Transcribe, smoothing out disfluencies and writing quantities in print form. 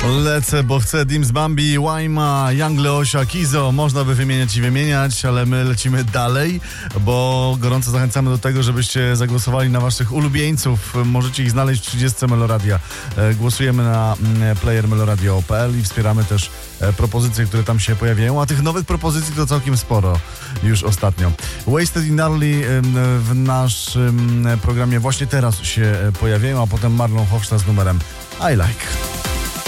Lecę, bo chcę. Dims, Bambi, Łajma, Young Leosia, Kizo. Można by wymieniać i wymieniać, ale my lecimy dalej, bo gorąco zachęcamy do tego, żebyście zagłosowali na waszych ulubieńców. Możecie ich znaleźć w 30 Meloradia. Głosujemy na player meloradio.pl i wspieramy też propozycje, które tam się pojawiają, a tych nowych propozycji to całkiem sporo już ostatnio. Wasted in Early w naszym programie właśnie teraz się pojawiają, a potem Marlon Hofstadt z numerem I Like.